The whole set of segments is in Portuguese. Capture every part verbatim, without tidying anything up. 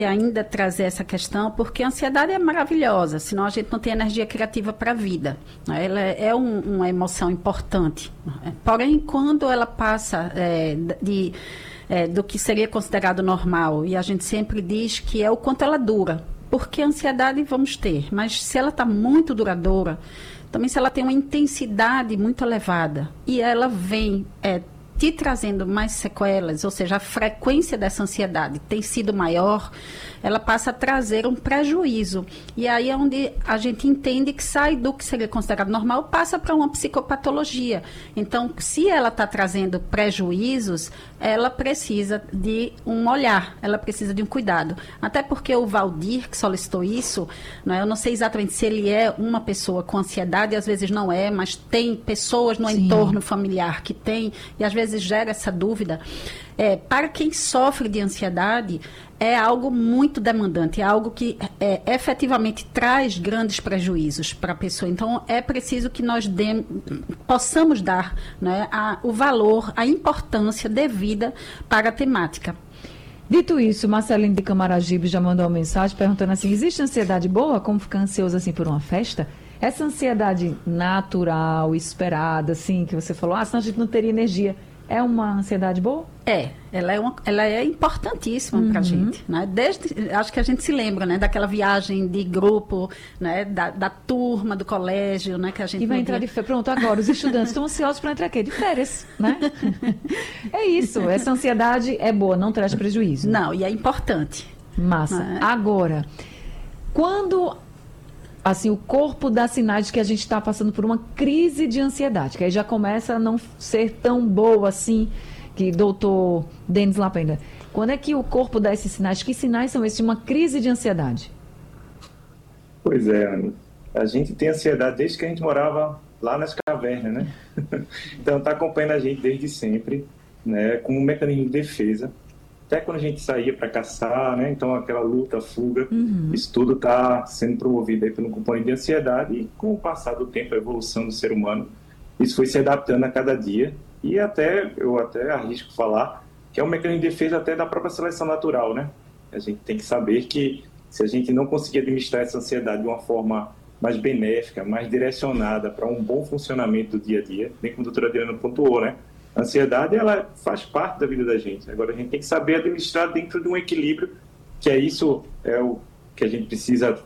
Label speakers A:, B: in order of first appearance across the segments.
A: ainda trazer essa questão, porque a ansiedade é maravilhosa, senão a gente não tem energia criativa para a vida. Né? Ela é um, uma emoção importante. Né? Porém, quando ela passa é, de, é, do que seria considerado normal, e a gente sempre diz que é o quanto ela dura, porque a ansiedade vamos ter, mas se ela está muito duradoura, também se ela tem uma intensidade muito elevada, e ela vem... É, te trazendo mais sequelas, ou seja, a frequência dessa ansiedade tem sido maior, ela passa a trazer um prejuízo. E aí é onde a gente entende que sai do que seria considerado normal, passa para uma psicopatologia. Então, se ela está trazendo prejuízos, ela precisa de um olhar, ela precisa de um cuidado. Até porque o Valdir, que solicitou isso, né, eu não sei exatamente se ele é uma pessoa com ansiedade, às vezes não é, mas tem pessoas no Sim. entorno familiar que tem, e às vezes gera essa dúvida. É, para quem sofre de ansiedade, é algo muito demandante, é algo que é, efetivamente traz grandes prejuízos para a pessoa. Então, é preciso que nós dê, possamos dar, né, a, o valor, a importância devida para a temática.
B: Dito isso, Marcelinho de Camaragibe já mandou uma mensagem perguntando assim, existe ansiedade boa? Como ficar ansioso assim por uma festa? Essa ansiedade natural, esperada, assim, que você falou, ah, senão a gente não teria energia. É uma ansiedade boa?
A: É, ela é, uma, ela é importantíssima uhum. para a gente, né? Desde, acho que a gente se lembra, né, daquela viagem de grupo, né, da, da turma do colégio, né, que a gente...
B: E vai entrar de férias. Pronto, agora os estudantes estão ansiosos para entrar aqui de férias, né? É isso, essa ansiedade é boa, não traz prejuízo.
A: Não, e é importante.
B: Massa. É? Agora, quando... assim, o corpo dá sinais de que a gente está passando por uma crise de ansiedade, que aí já começa a não ser tão boa assim, que doutor Denis Lapenda. Quando é que o corpo dá esses sinais? Que sinais são esses de uma crise de ansiedade?
C: Pois é, Ana. A gente tem ansiedade desde que a gente morava lá nas cavernas, né? Então está acompanhando a gente desde sempre, né? Como um mecanismo de defesa. Até quando a gente saía para caçar, né? Então aquela luta, fuga, uhum. isso tudo está sendo promovido aí pelo componente de ansiedade e com o passar do tempo, a evolução do ser humano, isso foi se adaptando a cada dia e até, eu até arrisco falar, que é um mecanismo de defesa até da própria seleção natural, né? A gente tem que saber que se a gente não conseguir administrar essa ansiedade de uma forma mais benéfica, mais direcionada para um bom funcionamento do dia a dia, bem como a doutora Adriana pontuou, né? A ansiedade, ela faz parte da vida da gente. Agora, a gente tem que saber administrar dentro de um equilíbrio, que é isso é o que a gente precisa estar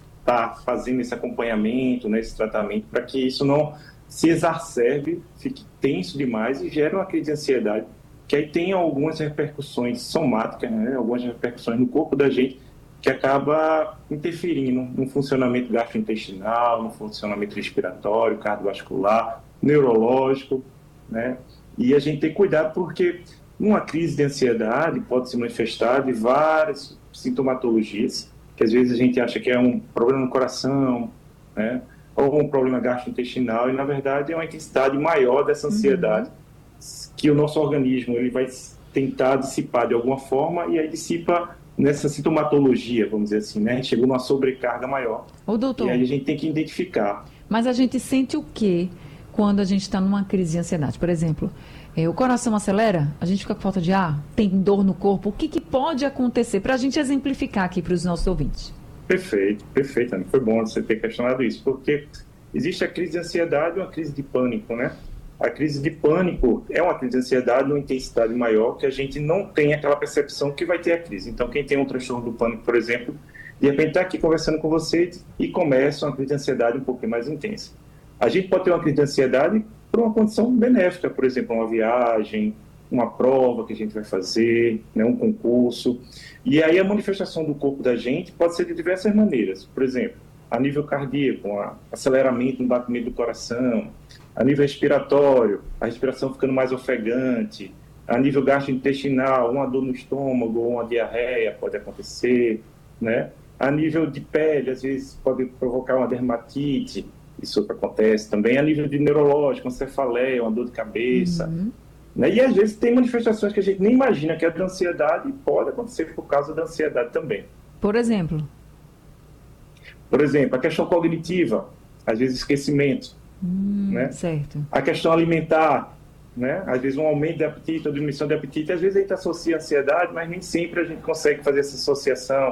C: tá fazendo esse acompanhamento, né, esse tratamento, para que isso não se exacerbe, fique tenso demais e gere uma crise de ansiedade, que aí tem algumas repercussões somáticas, né, algumas repercussões no corpo da gente, que acaba interferindo no funcionamento gastrointestinal, no funcionamento respiratório, cardiovascular, neurológico, né? E a gente tem que cuidar porque uma crise de ansiedade pode se manifestar de várias sintomatologias, que às vezes a gente acha que é um problema no coração, né? Ou um problema gastrointestinal, e na verdade é uma intensidade maior dessa ansiedade, uhum. que o nosso organismo ele vai tentar dissipar de alguma forma, e aí dissipa nessa sintomatologia, vamos dizer assim, né? A gente chegou numa sobrecarga maior.
B: Ô, doutor,
C: e aí a gente tem que identificar.
B: Mas a gente sente o quê quando a gente está numa crise de ansiedade? Por exemplo, é, o coração acelera, a gente fica com falta de ar, tem dor no corpo. O que, que pode acontecer? Para a gente exemplificar aqui para os nossos ouvintes.
C: Perfeito, perfeito, Ana. Foi bom você ter questionado isso, porque existe a crise de ansiedade e uma crise de pânico, né? A crise de pânico é uma crise de ansiedade, uma intensidade maior, que a gente não tem aquela percepção que vai ter a crise. Então, quem tem um transtorno do pânico, por exemplo, de repente está aqui conversando com você e começa uma crise de ansiedade um pouquinho mais intensa. A gente pode ter uma crise de ansiedade por uma condição benéfica, por exemplo, uma viagem, uma prova que a gente vai fazer, né, um concurso. E aí a manifestação do corpo da gente pode ser de diversas maneiras. Por exemplo, a nível cardíaco, um aceleramento no batimento do coração, a nível respiratório, a respiração ficando mais ofegante, a nível gastrointestinal, uma dor no estômago ou uma diarreia pode acontecer, né? A nível de pele, às vezes pode provocar uma dermatite, isso acontece também. A nível de neurológico, uma cefaleia, uma dor de cabeça, uhum. né? E às vezes tem manifestações que a gente nem imagina que é da ansiedade e pode acontecer por causa da ansiedade também.
B: Por exemplo?
C: Por exemplo, a questão cognitiva, às vezes esquecimento,
B: hum,
C: né?
B: Certo.
C: A questão alimentar, né? Às vezes um aumento de apetite ou diminuição de apetite, às vezes a gente associa a ansiedade, mas nem sempre a gente consegue fazer essa associação.